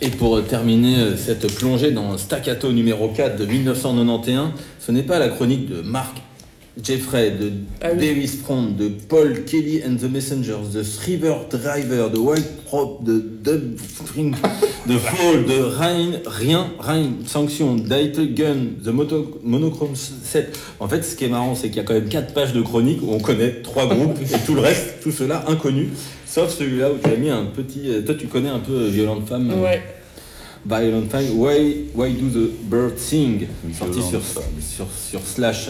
Et pour terminer cette plongée dans Staccato numéro 4 de 1991, ce n'est pas la chronique de Mark Jeffrey, de Davis Front, de Paul Kelly and the Messengers, de River Driver, de White Prop, de Dub String, de Fall, de Rien, Sanction, Dietle Gun, The Monochrome 7. En fait, ce qui est marrant, c'est qu'il y a quand même 4 pages de chronique où on connaît 3 groupes et tout le reste, tout cela inconnu. Sauf celui-là où tu as mis un petit... Toi, tu connais un peu Violent Femme. Ouais. Violent Femme, Why Do the Birds Sing, sorti sur Slash.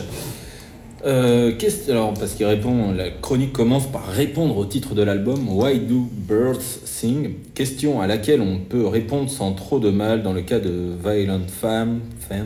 Alors, parce qu'il répond, la chronique commence par répondre au titre de l'album Why Do Birds Sing, question à laquelle on peut répondre sans trop de mal dans le cas de Violent Femmes.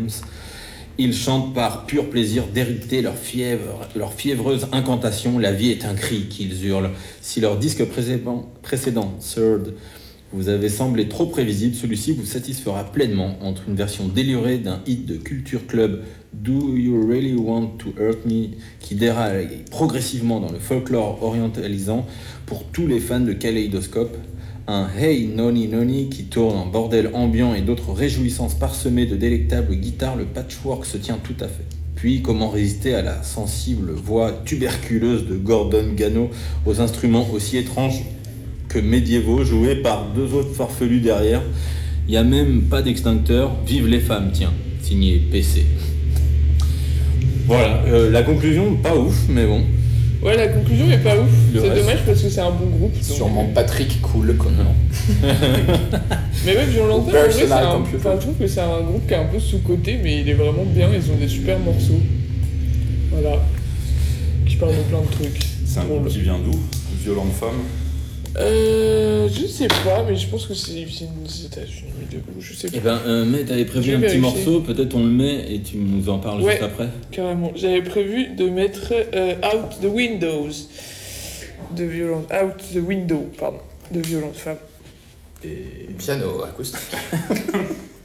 Ils chantent par pur plaisir d'hériter leur fiévreuse incantation. La vie est un cri qu'ils hurlent. Si leur disque précédent, Third, vous avez semblé trop prévisible, celui-ci vous satisfera pleinement entre une version délurée d'un hit de Culture Club, Do You Really Want to Hurt Me, qui déraille progressivement dans le folklore orientalisant pour tous les fans de Kaleidoscope, un Hey Noni Noni qui tourne en bordel ambiant et d'autres réjouissances parsemées de délectables guitares, le patchwork se tient tout à fait. Puis, comment résister à la sensible voix tuberculeuse de Gordon Gano aux instruments aussi étranges que médiévaux, joués par 2 autres farfelus derrière. Il n'y a même pas d'extincteur. Vive les femmes, tiens, signé PC. Voilà, la conclusion, pas ouf, mais bon. Ouais, la conclusion est pas ouf. C'est dommage parce que c'est un bon groupe. Donc... Sûrement Patrick cool comme nom. Mais même Violent Femme, je trouve que c'est un groupe qui est un peu sous-coté, mais il est vraiment bien. Ils ont des super morceaux. Voilà. Qui parlent de plein de trucs. C'est un groupe qui vient d'où? Violent Femme? Je sais pas, mais je pense que c'est des États-Unis, je sais pas. Eh ben, mais t'avais prévu un petit morceau, peut-être on le met et tu nous en parles juste après. Carrément. J'avais prévu de mettre Out the Window de Violent Femme. Et... Piano acoustique.